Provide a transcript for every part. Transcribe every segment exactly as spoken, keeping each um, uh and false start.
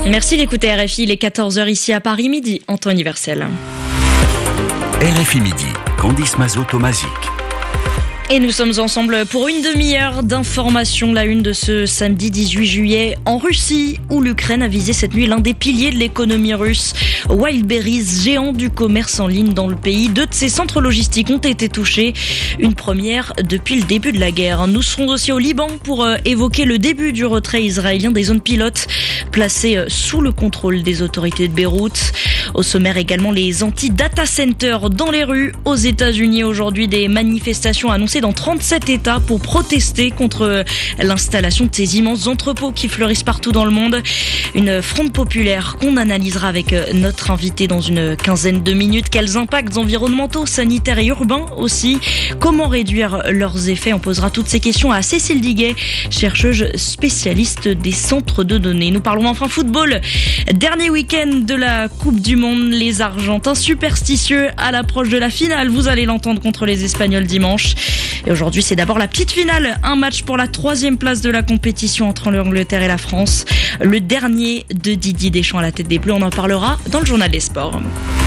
Merci d'écouter R F I, il est quatorze heures ici à Paris, midi en temps universel. R F I Midi, Candice Mazot-Tomazic. Et nous sommes ensemble pour une demi-heure d'information. La une de ce samedi dix-huit juillet en Russie, où l'Ukraine a visé cette nuit l'un des piliers de l'économie russe. Wildberries, géant du commerce en ligne dans le pays. Deux de ses centres logistiques ont été touchés. Une première depuis le début de la guerre. Nous serons aussi au Liban pour évoquer le début du retrait israélien des zones pilotes placées sous le contrôle des autorités de Beyrouth. Au sommaire également les anti-data centers dans les rues. Aux États-Unis aujourd'hui, des manifestations annoncées dans trente-sept États pour protester contre l'installation de ces immenses entrepôts qui fleurissent partout dans le monde. Une fronde populaire qu'on analysera avec notre invité dans une quinzaine de minutes. Quels impacts environnementaux, sanitaires et urbains aussi? Comment réduire leurs effets? On posera toutes ces questions à Cécile Diguet, chercheuse spécialiste des centres de données. Nous parlons enfin football. Dernier week-end de la Coupe du Monde. Les Argentins superstitieux à l'approche de la finale. Vous allez l'entendre contre les Espagnols dimanche. Et aujourd'hui, c'est d'abord la petite finale. Un match pour la troisième place de la compétition entre l'Angleterre et la France. Le dernier de Didier Deschamps à la tête des Bleus. On en parlera dans le journal des sports.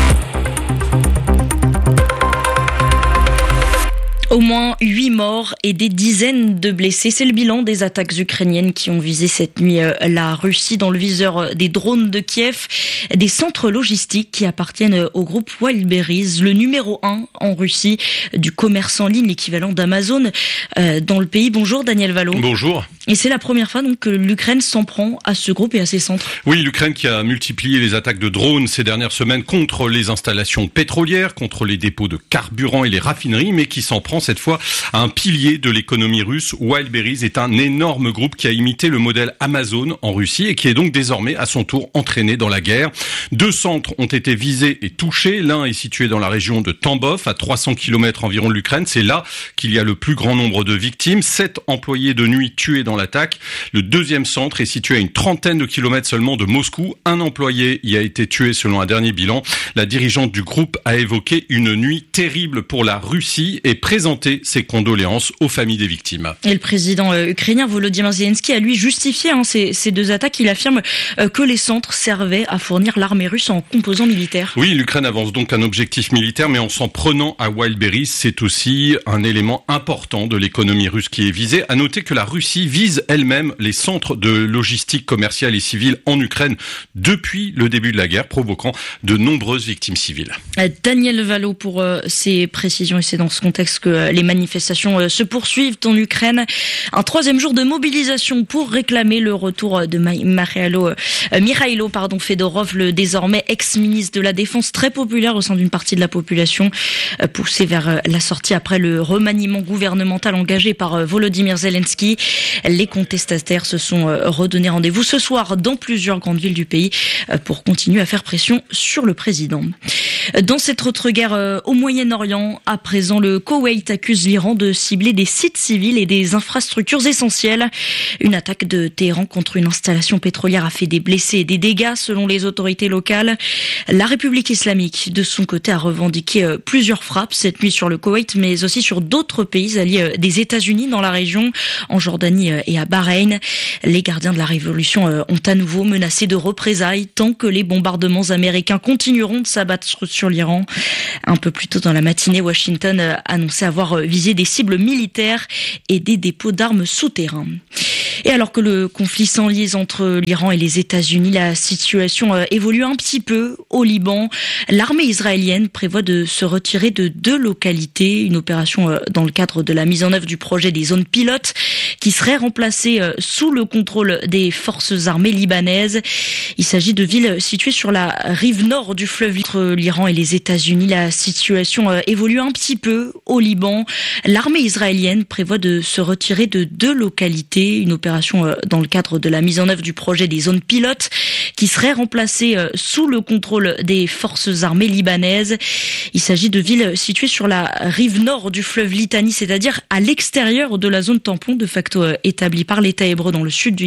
Au moins huit morts et des dizaines de blessés. C'est le bilan des attaques ukrainiennes qui ont visé cette nuit la Russie dans le viseur des drones de Kiev. Des centres logistiques qui appartiennent au groupe Wildberries, le numéro un en Russie du commerce en ligne, l'équivalent d'Amazon euh, dans le pays. Bonjour Daniel Valo. Bonjour. Et c'est la première fois donc que l'Ukraine s'en prend à ce groupe et à ses centres. Oui, l'Ukraine qui a multiplié les attaques de drones ces dernières semaines contre les installations pétrolières, contre les dépôts de carburant et les raffineries, mais qui s'en prend cette fois à un pilier de l'économie russe. Wildberries est un énorme groupe qui a imité le modèle Amazon en Russie et qui est donc désormais à son tour entraîné dans la guerre. Deux centres ont été visés et touchés. L'un est situé dans la région de Tambov, à trois cents kilomètres environ de l'Ukraine. C'est là qu'il y a le plus grand nombre de victimes. Sept employés de nuit tués dans l'attaque. Le deuxième centre est situé à une trentaine de kilomètres seulement de Moscou. Un employé y a été tué selon un dernier bilan. La dirigeante du groupe a évoqué une nuit terrible pour la Russie et présenté ses condoléances aux familles des victimes. Et le président euh, ukrainien Volodymyr Zelensky a lui justifié hein, ces, ces deux attaques. Il affirme euh, que les centres servaient à fournir l'armée russe en composants militaires. Oui, l'Ukraine avance donc un objectif militaire, mais en s'en prenant à Wildberries, c'est aussi un élément important de l'économie russe qui est visé. À noter que la Russie vise elle-même les centres de logistique commerciale et civile en Ukraine depuis le début de la guerre, provoquant de nombreuses victimes civiles. Euh, Daniel Valo pour euh, ces précisions, et c'est dans ce contexte que euh, les manifestations euh, se poursuivent en Ukraine. Un troisième jour de mobilisation pour réclamer le retour de Mikhailo, euh, Mikhailo pardon, Fedorov, le désormais ex-ministre de la Défense, très populaire au sein d'une partie de la population, euh, poussé vers euh, la sortie après le remaniement gouvernemental engagé par euh, Volodymyr Zelensky. Les contestataires se sont euh, redonnés rendez-vous ce soir dans plusieurs grandes villes du pays euh, pour continuer à faire pression sur le président. Dans cette autre guerre euh, au Moyen-Orient, à présent, le Koweït accuse l'Iran de cibler des sites civils et des infrastructures essentielles. Une attaque de Téhéran contre une installation pétrolière a fait des blessés et des dégâts selon les autorités locales. La République islamique, de son côté, a revendiqué euh, plusieurs frappes cette nuit sur le Koweït, mais aussi sur d'autres pays alliés euh, des États-Unis dans la région, en Jordanie euh, et à Bahreïn. Les gardiens de la révolution euh, ont à nouveau menacé de représailles tant que les bombardements américains continueront de s'abattre sur l'Iran. Un peu plus tôt dans la matinée, Washington a annoncé avoir visé des cibles militaires et des dépôts d'armes souterrains. Et alors que le conflit s'enlise entre l'Iran et les États-Unis, la situation évolue un petit peu au Liban. L'armée israélienne prévoit de se retirer de deux localités, une opération dans le cadre de la mise en œuvre du projet des zones pilotes qui serait remplacée sous le contrôle des forces armées libanaises. Il s'agit de villes situées sur la rive nord du fleuve entre l'Iran et les États-Unis. La situation évolue un petit peu au Liban. L'armée israélienne prévoit de se retirer de deux localités, une opération dans le cadre de la mise en œuvre du projet des zones pilotes qui serait remplacée sous le contrôle des forces armées libanaises. Il s'agit de villes situées sur la rive nord du fleuve Litani, c'est-à-dire à l'extérieur de la zone tampon de facto établie par l'État hébreu dans le sud du